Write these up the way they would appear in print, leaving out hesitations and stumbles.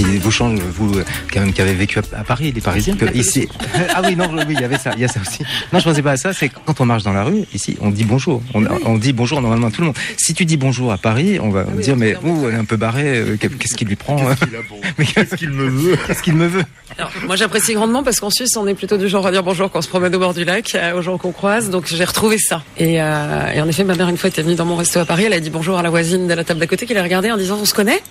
qui vous change, vous quand même qui avez vécu à Paris, les Parisiens. Que ici, ah oui, non, oui, il y avait ça, il y a ça aussi. Non, je pensais pas à ça. C'est quand on marche dans la rue, ici, on dit bonjour. On dit bonjour normalement à tout le monde. Si tu dis bonjour à Paris, on va dire mais elle est un peu barrée. Qu'est-ce qu'il lui prend? Qu'est-ce qu'il me veut? Qu'est-ce qu'il me veut? Alors, moi, j'apprécie grandement parce qu'en Suisse, on est plutôt du genre à dire bonjour quand on se promène au bord du lac, aux gens qu'on croise. Donc, j'ai retrouvé ça. Et en effet, ma mère, une fois, était venue dans mon resto à Paris. Elle a dit bonjour à la voisine de la table d'à côté qui l'a regardée en disant on se connaît?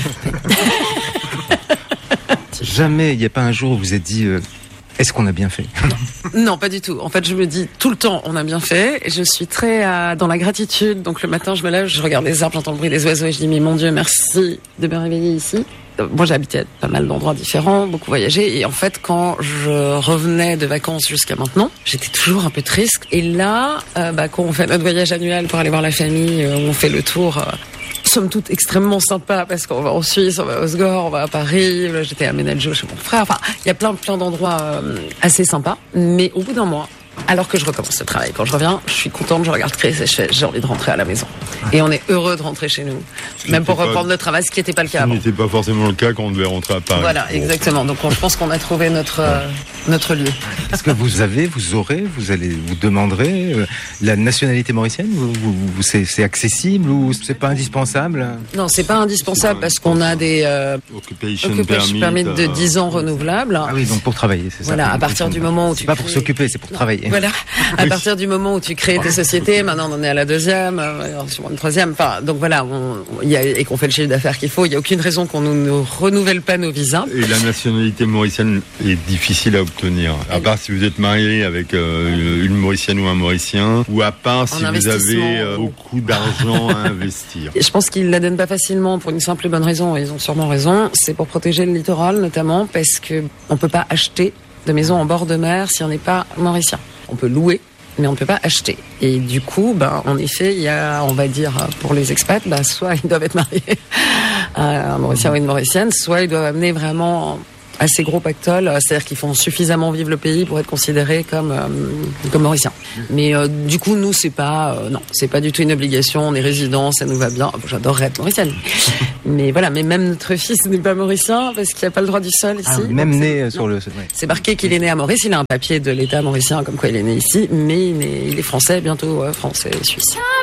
Jamais, il n'y a pas un jour où vous êtes dit est-ce qu'on a bien fait? Non, pas du tout. En fait, je me dis tout le temps on a bien fait. Je suis très dans la gratitude. Donc le matin, je me lève, je regarde les arbres, j'entends le bruit des oiseaux et je dis mais mon Dieu, merci de me réveiller ici. Moi, j'ai habité à pas mal d'endroits différents, beaucoup voyagé. Et en fait, quand je revenais de vacances jusqu'à maintenant, j'étais toujours un peu triste. Et là, quand on fait notre voyage annuel pour aller voir la famille, on fait le tour... somme toute extrêmement sympa parce qu'on va en Suisse, on va à Osgore, on va à Paris, là, j'étais à Menaggio chez mon frère, enfin il y a plein d'endroits assez sympas, mais au bout d'un mois, alors que je recommence le travail, quand je reviens, je suis contente, je regarde Chris et je fais j'ai envie de rentrer à la maison. Et on est heureux de rentrer chez nous, même pour reprendre le travail, ce qui n'était pas le cas avant. Ce n'était pas forcément le cas quand on devait rentrer à Paris. Voilà, exactement. Donc je pense qu'on a trouvé notre lieu. Est-ce que vous demanderez la nationalité mauricienne? C'est accessible ou c'est pas indispensable? Non, c'est pas indispensable parce qu'on a des occupation permit de 10 ans renouvelables. Ah oui, donc pour travailler, c'est ça. Voilà, à partir du moment où tu... C'est pas pour s'occuper, c'est pour travailler. Voilà, à partir du moment où tu crées tes sociétés, maintenant on en est à la deuxième, sûrement une troisième, enfin, donc voilà, et qu'on fait le chiffre d'affaires qu'il faut, il n'y a aucune raison qu'on ne renouvelle pas nos visas. Et la nationalité mauricienne est difficile à obtenir, à part si vous êtes marié avec une Mauricienne ou un Mauricien, ou à part si vous avez beaucoup d'argent à investir. Je pense qu'ils la donnent pas facilement pour une simple et bonne raison, et ils ont sûrement raison, c'est pour protéger le littoral notamment, parce que on peut pas acheter de maison en bord de mer si on n'est pas mauricien. On peut louer, mais on ne peut pas acheter. Et du coup, en effet, il y a, on va dire, pour les expats, soit ils doivent être mariés à un Mauricien ou une Mauricienne, soit ils doivent amener vraiment assez gros pactole, c'est-à-dire qu'ils font suffisamment vivre le pays pour être considérés comme mauriciens. Mais du coup, nous, c'est pas du tout une obligation. On est résidents, ça nous va bien. J'adorerais être mauricienne, mais voilà. Mais même notre fils n'est pas mauricien parce qu'il n'y a pas le droit du sol ici. Même né sur le. Ouais. C'est marqué qu'il est né à Maurice. Il a un papier de l'État mauricien comme quoi il est né ici, mais il est français, bientôt français et suisse.